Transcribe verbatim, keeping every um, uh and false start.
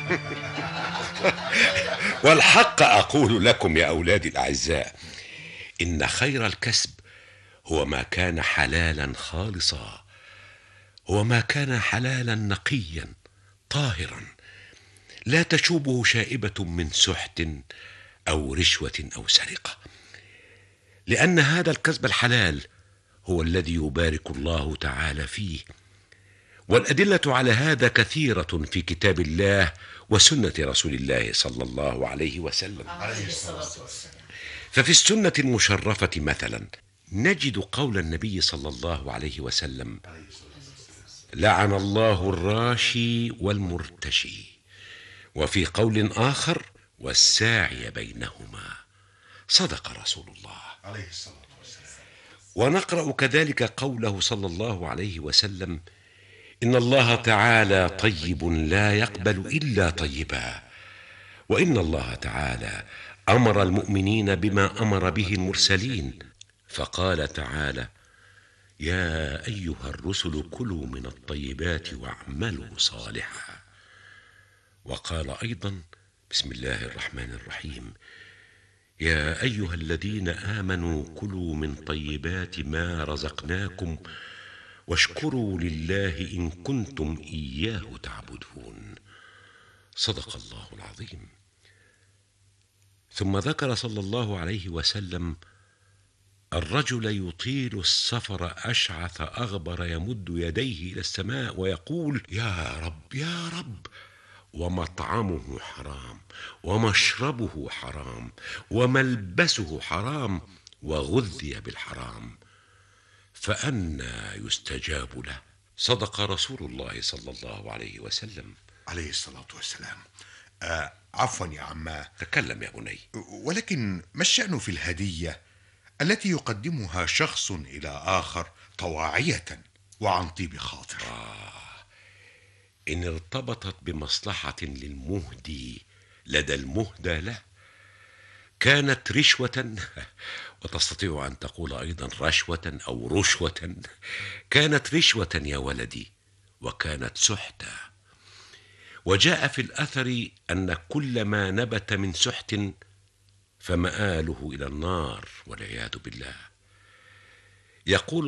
والحق أقول لكم يا أولادي الأعزاء، إن خير الكسب هو ما كان حلالا خالصا، هو ما كان حلالا نقيا طاهرا، لا تشوبه شائبة من سحت أو رشوة أو سرقة، لأن هذا الكسب الحلال هو الذي يبارك الله تعالى فيه. والأدلة على هذا كثيرة في كتاب الله وسنة رسول الله صلى الله عليه وسلم. عليه الصلاة والسلام. ففي السنة المشرفة مثلا نجد قول النبي صلى الله عليه وسلم: لعن الله الراشي والمرتشي. وفي قول آخر: والساعي بينهما. صدق رسول الله عليه الصلاة والسلام. ونقرأ كذلك قوله صلى الله عليه وسلم: إن الله تعالى طيب لا يقبل إلا طيبا. وإن الله تعالى أمر المؤمنين بما أمر به المرسلين، فقال تعالى: يا أيها الرسل كلوا من الطيبات واعملوا صالحا. وقال أيضا: بسم الله الرحمن الرحيم: يا أيها الذين آمنوا كلوا من طيبات ما رزقناكم واشكروا لله إن كنتم إياه تعبدون. صدق الله العظيم. ثم ذكر صلى الله عليه وسلم الرجل يطيل السفر أشعث أغبر يمد يديه إلى السماء ويقول: يا رب يا رب، ومطعمه حرام ومشربه حرام وملبسه حرام وغذي بالحرام، فأنى يستجاب له. صدق رسول الله صلى الله عليه وسلم عليه الصلاة والسلام. آه عفوا يا عماه. تكلم يا بني. ولكن ما الشأن في الهدية التي يقدمها شخص إلى آخر طواعية وعن طيب خاطر؟ آه إن ارتبطت بمصلحة للمهدي لدى المهدى له كانت رشوة، وتستطيع أن تقول أيضا رشوة أو رشوة. كانت رشوة يا ولدي، وكانت سحتا. وجاء في الأثر أن كل ما نبت من سحت فمآله إلى النار والعياذ بالله. يقول